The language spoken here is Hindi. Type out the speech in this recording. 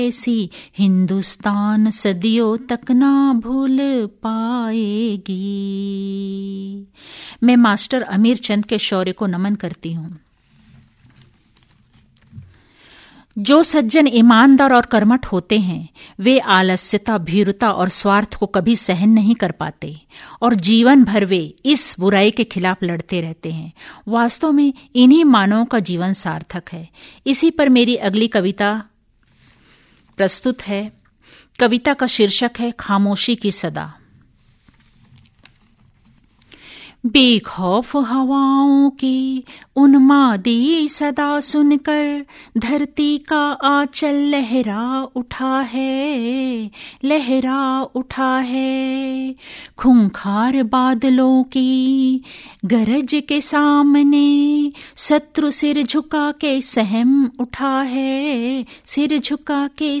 ऐसी हिंदुस्तान सदियों तक ना भूल पाएगी। मैं मास्टर अमीर चंद के शौर्य को नमन करती हूँ। जो सज्जन ईमानदार और कर्मठ होते हैं वे आलस्यता, भीरुता और स्वार्थ को कभी सहन नहीं कर पाते और जीवन भर वे इस बुराई के खिलाफ लड़ते रहते हैं। वास्तव में इन्हीं मानवों का जीवन सार्थक है। इसी पर मेरी अगली कविता प्रस्तुत है। कविता का शीर्षक है खामोशी की सदा। बेखौफ हवाओं की उन्मादी सदा सुनकर धरती का आंचल लहरा उठा है, लहरा उठा है। खूंखार बादलों की गरज के सामने शत्रु सिर झुका के सहम उठा है, सिर झुका के